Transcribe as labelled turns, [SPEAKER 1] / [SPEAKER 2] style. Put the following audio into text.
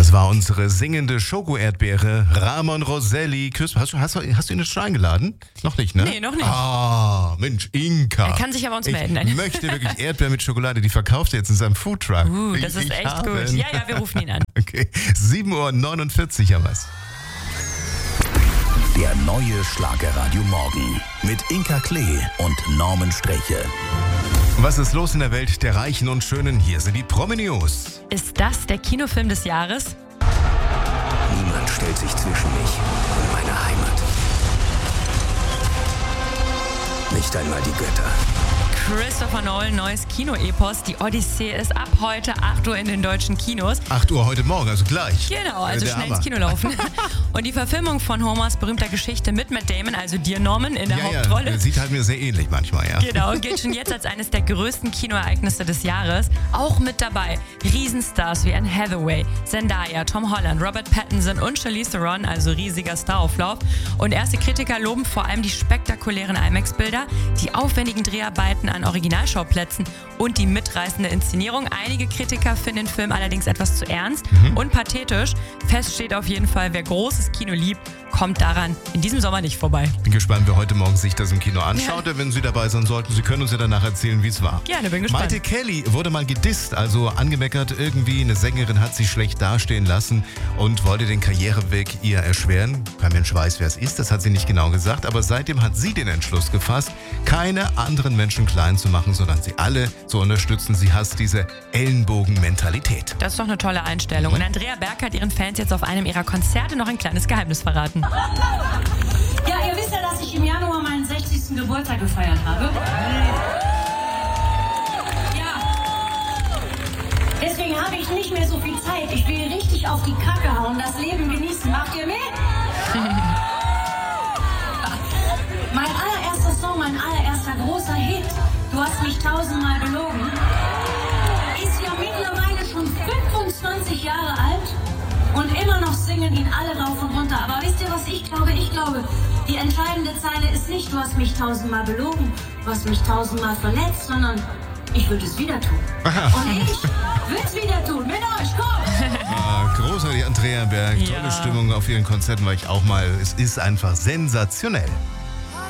[SPEAKER 1] Das war unsere singende Schoko-Erdbeere, Ramon Roselli. Hast du ihn jetzt schon eingeladen? Noch nicht, ne?
[SPEAKER 2] Nee, noch nicht.
[SPEAKER 1] Ah, Mensch, Inka.
[SPEAKER 2] Er kann sich aber uns melden.
[SPEAKER 1] Ich möchte wirklich Erdbeeren mit Schokolade, die verkauft er jetzt in seinem Foodtruck.
[SPEAKER 2] Das ist echt gut. Ja, wir rufen ihn an.
[SPEAKER 1] Okay, 7:49 Uhr haben wir's.
[SPEAKER 3] Der neue Schlagerradio Morgen mit Inka Klee und Norman Sträche.
[SPEAKER 1] Was ist los in der Welt der Reichen und Schönen? Hier sind die Promi-News.
[SPEAKER 2] Ist das der Kinofilm des Jahres?
[SPEAKER 3] Niemand stellt sich zwischen mich und meine Heimat. Nicht einmal die Götter.
[SPEAKER 2] Christopher Nolan neues Kino-Epos. Die Odyssee ist ab heute 8 Uhr in den deutschen Kinos.
[SPEAKER 1] 8 Uhr heute Morgen, also gleich.
[SPEAKER 2] Genau, also
[SPEAKER 1] Der
[SPEAKER 2] schnell
[SPEAKER 1] Hammer.
[SPEAKER 2] ins Kino laufen. Und die Verfilmung von Homers berühmter Geschichte mit Matt Damon, also dir Norman in der Hauptrolle.
[SPEAKER 1] Ja, sieht halt mir sehr ähnlich manchmal, ja.
[SPEAKER 2] Genau, gilt schon jetzt als eines der größten Kinoereignisse des Jahres. Auch mit dabei Riesenstars wie Anne Hathaway, Zendaya, Tom Holland, Robert Pattinson und Charlize Theron, also riesiger Starauflauf. Und erste Kritiker loben vor allem die spektakulären IMAX-Bilder, die aufwendigen Dreharbeiten an Originalschauplätzen und die mitreißende Inszenierung. Einige Kritiker finden den Film allerdings etwas zu ernst und pathetisch. Fest steht auf jeden Fall, wer großes Kino liebt, kommt daran in diesem Sommer nicht vorbei.
[SPEAKER 1] Bin gespannt, wer heute Morgen sich das im Kino anschaut. Ja. Wenn Sie dabei sein sollten, Sie können uns ja danach erzählen, wie es war.
[SPEAKER 2] Gerne, bin gespannt.
[SPEAKER 1] Maite Kelly wurde mal gedisst, also angemeckert. Irgendwie eine Sängerin hat sie schlecht dastehen lassen und wollte den Karriereweg ihr erschweren. Kein Mensch weiß, wer es ist, das hat sie nicht genau gesagt. Aber seitdem hat sie den Entschluss gefasst, keine anderen Menschen klein zu machen, sondern sie alle zu unterstützen. Sie hasst diese Ellenbogenmentalität.
[SPEAKER 2] Das ist doch eine tolle Einstellung. Und Andrea Berg hat ihren Fans jetzt auf einem ihrer Konzerte noch ein kleines Geheimnis verraten.
[SPEAKER 4] Ja, ihr wisst ja, dass ich im Januar meinen 60. Geburtstag gefeiert habe. Ja. Deswegen habe ich nicht mehr so viel Zeit. Ich will richtig auf die Kacke hauen, das Leben genießen. Macht ihr mit? Mein allererster Song, mein allererster großer Hit, Du hast mich 1000-mal belogen, ist ja mittlerweile schon 25 Jahre alt und immer noch singen ihn alle rauf und runter. Aber wisst ihr, was ich glaube? Ich glaube, die entscheidende Zeile ist nicht, du hast mich 1000-mal belogen, du hast mich 1000-mal verletzt, sondern ich würde es wieder tun. Und ich will es wieder tun, mit euch, komm!
[SPEAKER 1] Großartig, Andrea Berg. Tolle Stimmung auf ihren Konzerten war ich auch mal. Es ist einfach sensationell.